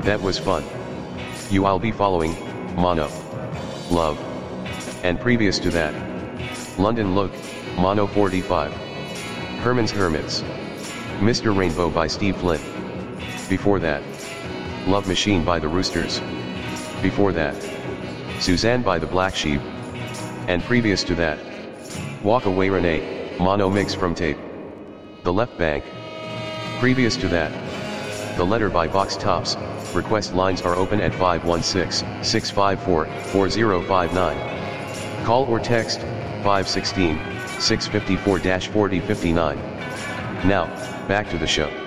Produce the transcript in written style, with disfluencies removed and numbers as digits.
That was fun. You I'll be following, Mono. Love. And previous to that, London Look, Mono 45. Herman's Hermits. Mr. Rainbow by Steve Flynn. Before that, Love Machine by the Roosters. Before that, Suzanne by the Black Sheep. And previous to that, Walk Away Renee, Mono Mix from Tape. The Left Bank. Previous to that, The Letter by Vox Tops. Request lines are open at 516-654-4059. Call or text 516-654-4059. Now, back to the show.